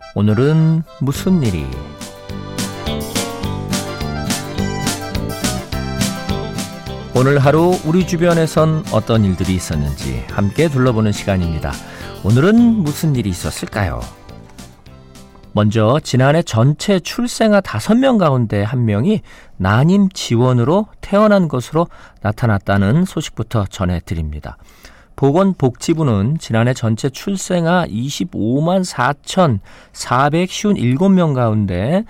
오늘은 무슨 일이? 오늘 하루 우리 주변에선 어떤 일들이 있었는지 함께 둘러보는 시간입니다. 오늘은 무슨 일이 있었을까요? 먼저 지난해 전체 출생아 5명 가운데 1명이 난임 지원으로 태어난 것으로 나타났다는 소식부터 전해드립니다. 보건복지부는 지난해 전체 출생아 25만 4,457명 가운데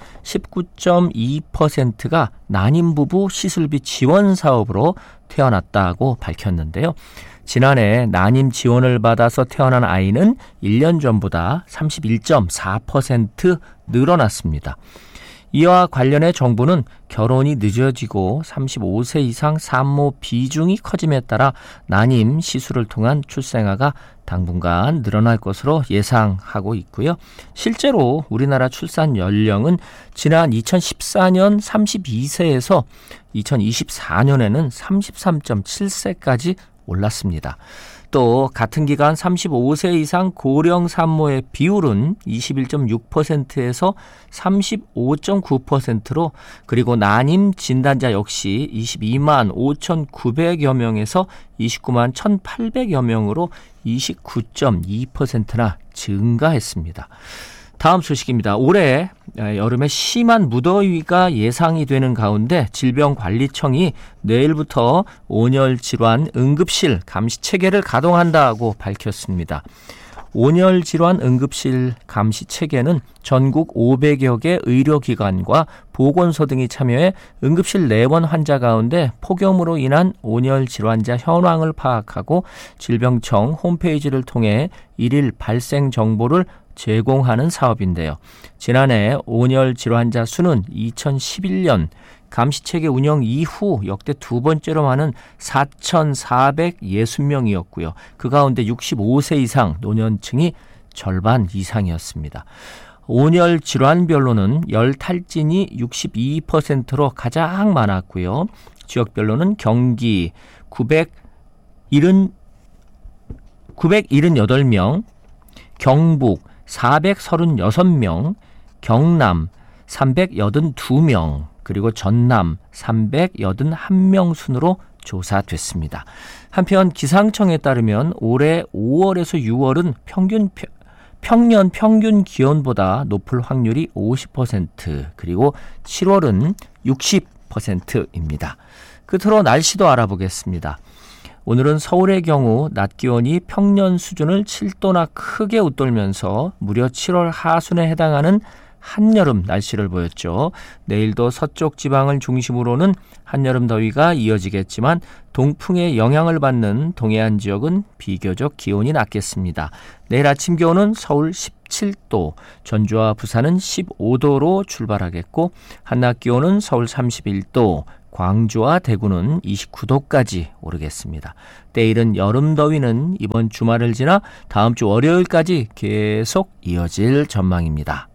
19.2%가 난임부부 시술비 지원 사업으로 태어났다고 밝혔는데요. 지난해 난임 지원을 받아서 태어난 아이는 1년 전보다 31.4% 늘어났습니다. 이와 관련해 정부는 결혼이 늦어지고 35세 이상 산모 비중이 커짐에 따라 난임 시술을 통한 출생아가 당분간 늘어날 것으로 예상하고 있고요. 실제로 우리나라 출산 연령은 지난 2014년 32세에서 2024년에는 33.7세까지 올랐습니다. 또 같은 기간 35세 이상 고령 산모의 비율은 21.6%에서 35.9%로 그리고 난임 진단자 역시 22만 5,900여 명에서 29만 1,800여 명으로 29.2%나 증가했습니다. 다음 소식입니다. 올해 여름에 심한 무더위가 예상이 되는 가운데 질병관리청이 내일부터 온열질환 응급실 감시체계를 가동한다고 밝혔습니다. 온열질환 응급실 감시체계는 전국 500여 개 의료기관과 보건소 등이 참여해 응급실 내원 환자 가운데 폭염으로 인한 온열질환자 현황을 파악하고 질병청 홈페이지를 통해 일일 발생 정보를 제공하는 사업인데요. 지난해 온열 질환자 수는 2011년 감시체계 운영 이후 역대 두 번째로 많은 4,460명이었고요. 그 가운데 65세 이상 노년층이 절반 이상이었습니다. 온열 질환별로는 열 탈진이 62%로 가장 많았고요. 지역별로는 경기 978명, 경북 436명, 경남 382명, 그리고 전남 381명 순으로 조사됐습니다. 한편 기상청에 따르면 올해 5월에서 6월은 평년 평균 기온보다 높을 확률이 50%, 그리고 7월은 60%입니다. 끝으로 날씨도 알아보겠습니다. 오늘은 서울의 경우 낮 기온이 평년 수준을 7도나 크게 웃돌면서 무려 7월 하순에 해당하는 한여름 날씨를 보였죠. 내일도 서쪽 지방을 중심으로는 한여름 더위가 이어지겠지만 동풍의 영향을 받는 동해안 지역은 비교적 기온이 낮겠습니다. 내일 아침 기온은 서울 17도, 전주와 부산은 15도로 출발하겠고 한낮 기온은 서울 31도, 광주와 대구는 29도까지 오르겠습니다. 때이른 여름 더위는 이번 주말을 지나 다음 주 월요일까지 계속 이어질 전망입니다.